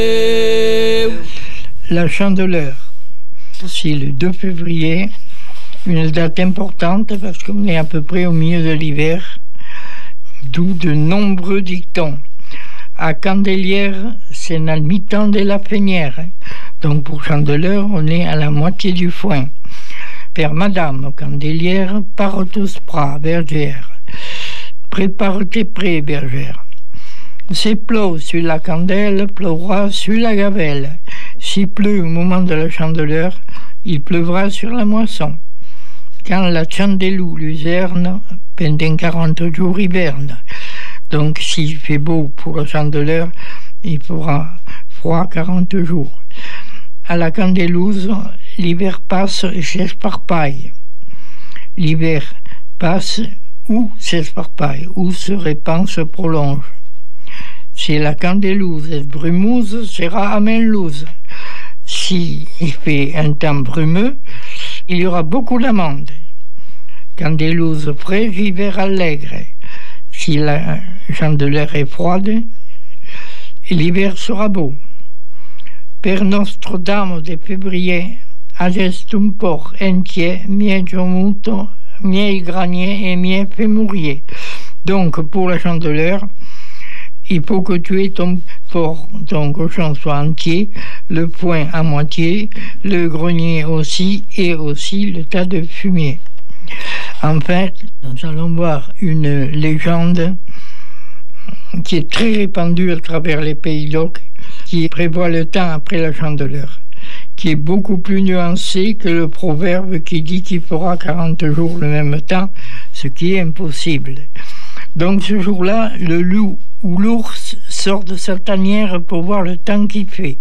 La Chandeleur, c'est le 2 février, une date importante parce qu'on est à peu près au milieu de l'hiver, d'où de nombreux dictons. À Candelière, c'est dans le mi-temps de la Fénière. Donc pour Chandeleur, on est à la moitié du foin. Père Madame, Candelière, part au sprat, bergère. Prépare tes prés, bergère. C'est pleut sur la candelle, pleuvra sur la gavelle. S'il pleut au moment de la Chandeleur, il pleuvra sur la moisson. Quand la chandelou luzerne, pendant 40 jours hiverne. Donc s'il fait beau pour la Chandeleur, il fera froid 40 jours. À la Candelouse, l'hiver passe et s'esparpaille. L'hiver passe ou s'esparpaille, ou se répand, se prolonge. Si la Candelouse est brumeuse, sera amenlouse. Si il fait un temps brumeux, il y aura beaucoup d'amandes. Candelouse fraîche, hiver allègre. Si la Chandeleur est froide, l'hiver sera beau. Per Nostre-Dame de février, agestum por entier, miei giomuto, miei granier et miei fémurier. Donc, pour la Chandeleur, il faut que tu aies ton porc, ton cochon soit entier, le foin à moitié, le grenier aussi, et aussi le tas de fumier. En fait, nous allons voir une légende qui est très répandue à travers les pays d'Oc, qui prévoit le temps après la Chandeleur, qui est beaucoup plus nuancé que le proverbe qui dit qu'il fera 40 jours le même temps, ce qui est impossible. Donc ce jour-là, le loup ou l'ours sort de sa tanière pour voir le temps qu'il fait.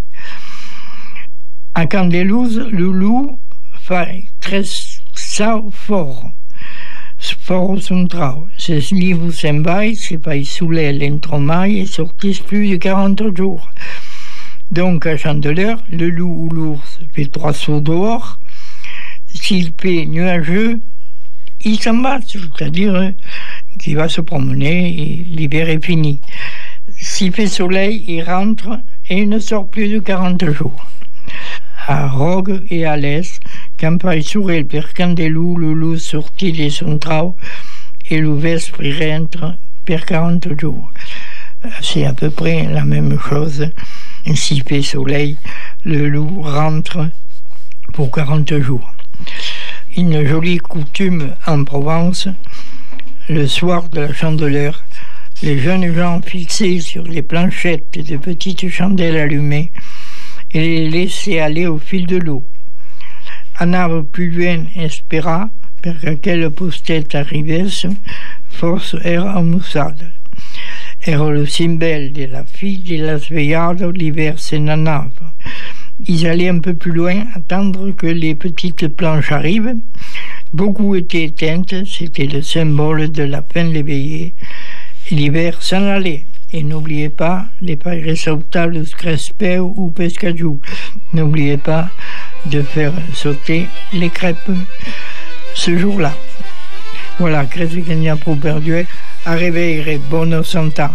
À Candelouse, le loup fait très ça fort son trau. Se livre se'n vai, se va souler l'entremaille et sortissent plus de 40 jours. Donc à Chandeleur, le loup ou l'ours fait 3 sauts dehors. S'il fait nuageux, il s'en va, c'est-à-dire qu'il va se promener et l'hiver est fini. S'il fait soleil, il rentre et il ne sort plus de 40 jours. À Rogue et à l'Est, quand il sourit per Candelou, le loup sortit de son trau et le vespe rentre per 40 jours. C'est à peu près la même chose. S'il fait soleil, le loup rentre pour 40 jours. Une jolie coutume en Provence, le soir de la Chandeleur, les jeunes gens fixaient sur les planchettes de petites chandelles allumées et les laissaient aller au fil de l'eau. Anava plus loin espera per aquella postet arrivesse, force era ammussada. Era le symbole de la fille de la svegliada, l'hiver se n'anava. Ils allaient un peu plus loin, attendre que les petites planches arrivent. Beaucoup étaient éteintes, c'était le symbole de la fin de veillée. L'hiver s'en allait. Et n'oubliez pas les paires sautables crespeo ou pescajou. N'oubliez pas de faire sauter les crêpes ce jour-là. Voilà, credo che ne può perdere. Arrivere, buona santa.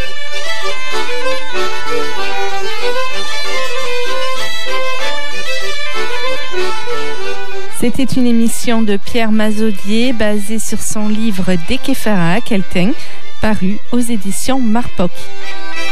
C'était une émission de Pierre Mazaudier basée sur son livre Dekefara Kelten, paru aux éditions Marpoc.